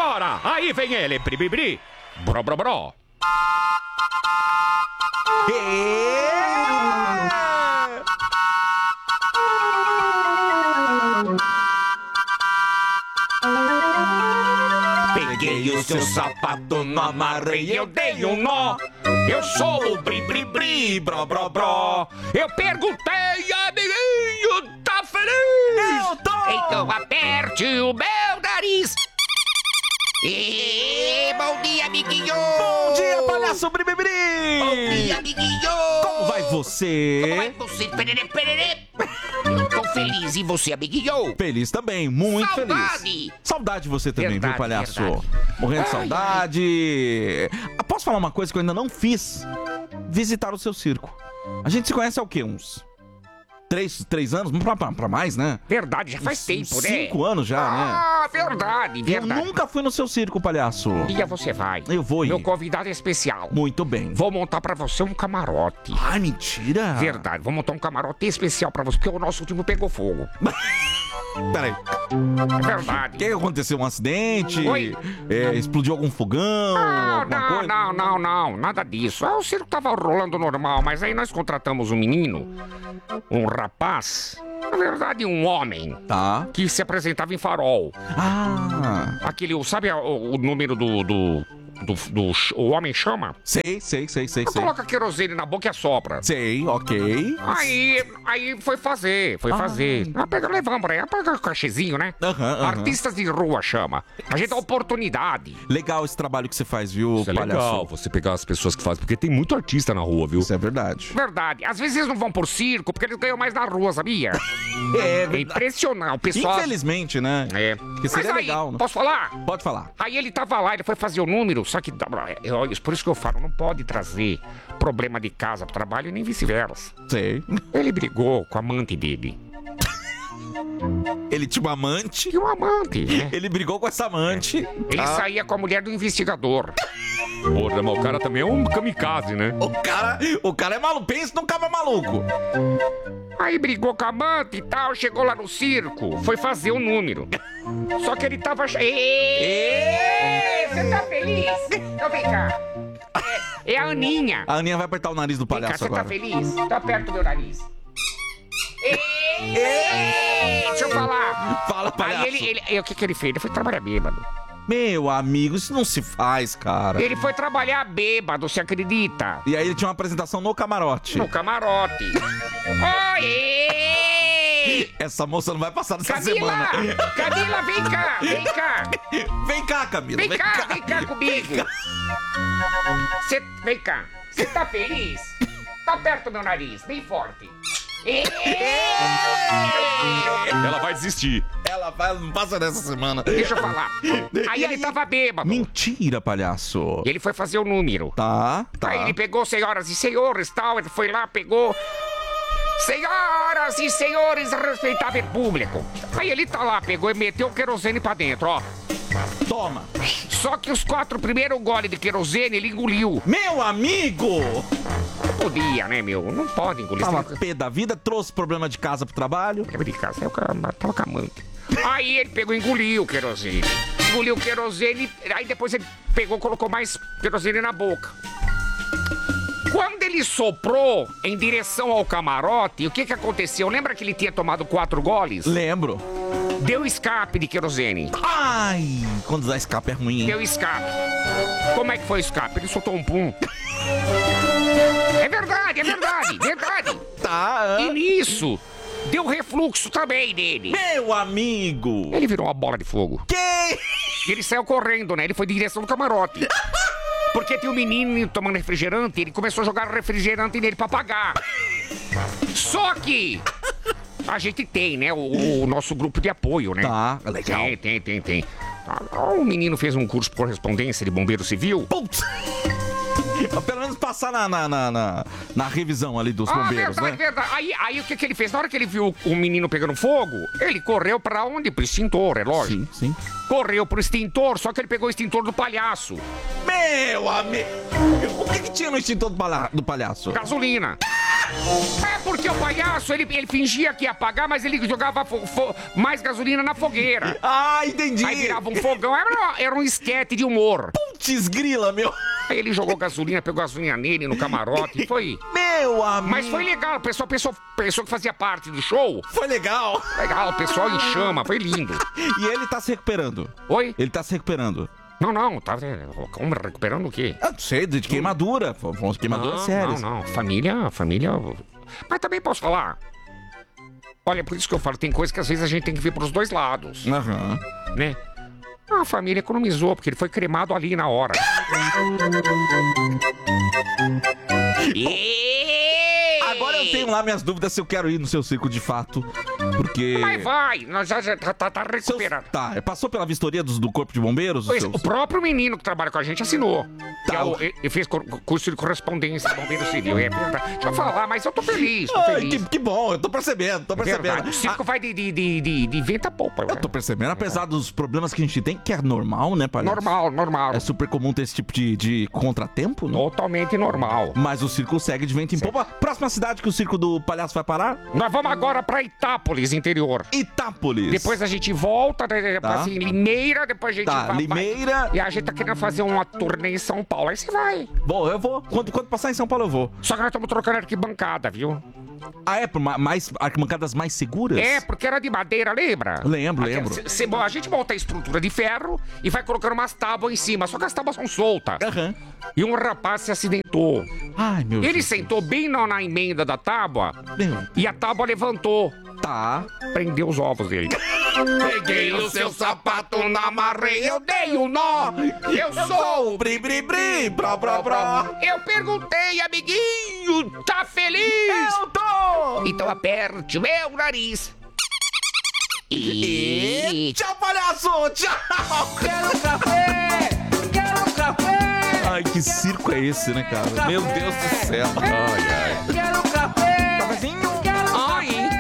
agora! Aí vem ele, bribibri. Bro, bro, bro. Peguei o seu sapato, não amarrei, eu dei um nó. Eu sou o bri-bri-bri, bro-bro-bro. Eu perguntei, amiguinho, tá feliz? Eu tô! Então aperte o meu nariz. E bom dia, amiguinho! Bom dia, palhaço Bribibri! Bom dia, amiguinho! Como vai você? Como vai você? Perere, perere. Eu tô feliz, e você, amiguinho? Feliz também, muito Saudade. feliz. Saudade de você também, Verdade, viu, palhaço? verdade. Morrendo de Ai, saudade. Posso falar uma coisa que eu ainda não fiz? Visitar o seu circo. A gente se conhece há o quê? Uns 3 anos? Pra mais, né? Verdade, já faz tempo, né? 5 anos já, né? Ah, verdade, verdade. Eu nunca fui no seu circo, palhaço. Um dia você vai. Eu vou ir. Meu convidado é especial. Muito bem. Vou montar pra você um camarote. Ai, mentira. Verdade, vou montar um camarote especial pra você, porque o nosso último pegou fogo. Peraí. É verdade. O que aconteceu? Um acidente? Oi? Explodiu algum fogão? Alguma coisa? Não, nada disso. O circo tava rolando normal, mas aí nós contratamos um menino, um rapaz, na verdade um homem, Tá. que se apresentava em Farol. Ah. Aquele, sabe o número o homem chama? Sei. Coloca querosene na boca e assopra. Sei, ok. Aí foi fazer. Levamos pra aí, paga o cachezinho, né? Aham. Artistas de rua chama. A gente dá oportunidade. Legal esse trabalho que você faz, viu, Isso é palhaço? legal, você pegar as pessoas que fazem, porque tem muito artista na rua, viu? Isso é verdade. Verdade. Às vezes eles não vão por circo, porque eles ganham mais na rua, sabia? É É impressionante. O pessoal... Infelizmente, né? É. Porque seria Mas aí, legal, né? posso falar? Pode falar. Aí ele tava lá, ele foi fazer o número, só que... Por isso que eu falo, não pode trazer problema de casa pro trabalho e nem vice-versa. Sei. Ele brigou com a amante dele. Ele tinha uma amante. E um amante, né? Ele brigou com essa amante. Ele saía com a mulher do investigador. Porra, mas o cara também é um kamikaze, né? O cara é maluco. Pensa num cara maluco. Aí brigou com a amante e tal, chegou lá no circo, foi fazer o número. Só que ele tava... Ê, você tá feliz? Então vem cá. É a Aninha. A Aninha vai apertar o nariz do Vem cá, palhaço você agora. tá feliz? Então aperta o meu nariz. Deixa eu falar. Fala, palhaço. Aí o que ele fez? Ele foi trabalhar bêbado. Meu amigo, isso não se faz, cara. Ele foi trabalhar bêbado, você acredita? E aí ele tinha uma apresentação no camarote. No camarote. Oi! Essa moça não vai passar dessa Camila! semana. Camila, vem cá! Vem cá, Camila. Vem cá comigo! Vem cá! Você tá feliz? Tá perto do meu nariz, bem forte. Ela vai desistir. Não passa dessa semana. Deixa eu falar. Aí ele tava bêbado. Mentira, palhaço. E ele foi fazer o número. Tá. Aí ele pegou senhoras e senhores tal, ele foi lá, pegou... Senhoras e senhores, respeitável público. Aí ele tá lá, pegou e meteu o querosene pra dentro, ó. Toma. Só que os 4 primeiros goles de querosene ele engoliu. Meu amigo! Não podia, né, meu? Não pode engolir. Tava pé da vida, trouxe problema de casa pro trabalho. Lembra de casa? Eu tava com a amante. Aí ele pegou e engoliu o querosene. Engoliu o querosene, aí depois ele pegou e colocou mais querosene na boca. Quando ele soprou em direção ao camarote, o que aconteceu? Lembra que ele tinha tomado 4 goles? Lembro. Deu escape de querosene. Ai, quando dá escape é ruim, hein? Deu escape. Como é que foi o escape? Ele soltou um pum. É verdade. Tá. E nisso, deu refluxo também nele. Meu amigo! Ele virou uma bola de fogo. Que? E ele saiu correndo, né? Ele foi em direção do camarote. Porque tem um menino tomando refrigerante, ele começou a jogar refrigerante nele pra apagar. Só que a gente tem, né, o nosso grupo de apoio, né? Tá, legal. Tem. O menino fez um curso por correspondência de bombeiro civil. Putz! Pelo menos passar na revisão ali dos bombeiros, verdade. Aí o que ele fez? Na hora que ele viu o menino pegando fogo, ele correu pra onde? Pro extintor, é lógico. Sim. Correu pro extintor, só que ele pegou o extintor do palhaço. Meu amigo! O que tinha no extintor do palhaço? Gasolina. É porque o palhaço, ele fingia que ia apagar, mas ele jogava mais gasolina na fogueira. Ah, entendi. Aí virava um fogão, era um esquete de humor. Putz grila, meu. Aí ele jogou gasolina, pegou gasolina nele no camarote, foi... Meu amigo. Mas foi legal, o pessoal pensou que fazia parte do show. Foi legal. Legal, o pessoal em chama, foi lindo. E ele tá se recuperando. Oi? Ele tá se recuperando. Não, tá como, recuperando o quê? Eu não sei, de queimadura. Fomos queimaduras sérias. Não, família... Mas também posso falar... Olha, por isso que eu falo, tem coisa que às vezes a gente tem que ver pros dois lados, Aham. né? A família economizou, porque ele foi cremado ali na hora. Agora eu tenho lá minhas dúvidas se eu quero ir no seu circo de fato. Porque. Mas vai, nós já tá recuperando. Tá, passou pela vistoria do Corpo de Bombeiros? Pois, o próprio menino que trabalha com a gente assinou. Tá. Ele fez curso de correspondência do Bombeiro Civil. É verdade. Deixa eu falar, mas eu tô feliz, tô Ai, feliz. que bom, eu tô percebendo, Verdade. O circo vai de vento a polpa. Eu tô percebendo, apesar dos problemas que a gente tem, que é normal, né, palhaço? Normal. É super comum ter esse tipo de contratempo, né? Totalmente normal. Mas o circo segue de vento em popa. Próxima cidade que o circo do palhaço vai parar? Nós vamos agora pra Itápolis, interior. Itápolis. Depois a gente volta, né, Tá. assim, Limeira, depois a gente Tá, Limeira. E a gente tá querendo fazer uma turnê em São Paulo. Aí você vai. Bom, eu vou. Quando passar em São Paulo, eu vou. Só que nós estamos trocando arquibancada, viu? Ah, é? Por mais arquibancadas mais seguras? É, porque era de madeira, lembra? Lembro. A gente monta a estrutura de ferro e vai colocando umas tábuas em cima, só que as tábuas são soltas. Aham. E um rapaz se acidentou. Ai, meu Ele Deus. sentou bem na emenda da tábua Meu. e a tábua levantou. Tá. Prendeu os ovos dele. Peguei o seu sapato, amarrei, eu dei um nó. Eu sou. Bri, bri, bri, bró, bró, bró. Eu perguntei, amiguinho, tá feliz? Eu tô! Então aperte o meu nariz. E... Tchau, palhaço! Tchau! Quero café! Quero café! Ai, que circo é esse, né, cara? Meu Deus do céu. Ai, ai. Quero café! Cafezinho!